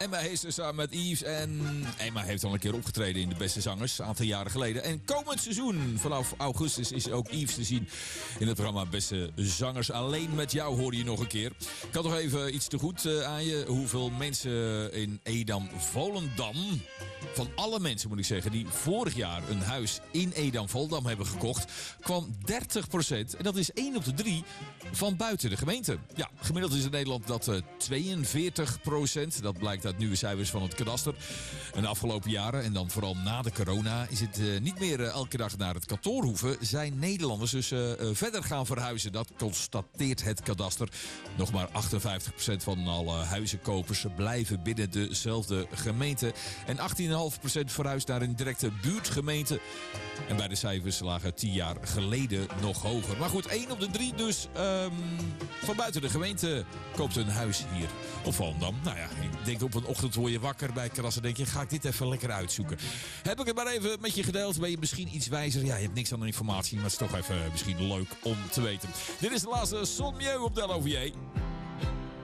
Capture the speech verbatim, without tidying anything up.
Emma Heester samen met Yves. En Emma heeft al een keer opgetreden in De Beste Zangers, een aantal jaren geleden. En komend seizoen, vanaf augustus, is ook Yves te zien in het programma Beste Zangers. Alleen met jou hoor je nog een keer. Ik had nog even iets te goed uh, aan je. Hoeveel mensen in Edam-Volendam, van alle mensen moet ik zeggen, die vorig jaar een huis in Edam-Volendam hebben gekocht, kwam dertig procent, en dat is één op de drie, van buiten de gemeente. Ja, gemiddeld is in Nederland dat uh, tweeënveertig procent. Dat blijkt uit nieuwe cijfers van het kadaster. En de afgelopen jaren, en dan vooral na de corona, is het uh, niet meer uh, elke dag naar het kantoor hoeven. Zijn Nederlanders dus uh, uh, verder gaan verhuizen. Dat constateert het kadaster. Nog maar achtenvijftig procent van alle huizenkopers blijven binnen dezelfde gemeente. En achttien komma vijf procent verhuist naar een directe buurtgemeente. En bij de cijfers lagen tien jaar geleden nog hoger. Maar goed, één op de drie dus um, van buiten de gemeente koopt een huis hier op Volendam. Nou ja, ik denk op een ochtend word je wakker bij Krassen. Denk je, ga ik dit even lekker uitzoeken. Heb ik het maar even met je gedeeld. Ben je misschien iets wijzer? Ja, je hebt niks aan de informatie, maar het is toch even misschien leuk om te weten. Dit is de laatste Son Mieux op Del O V J.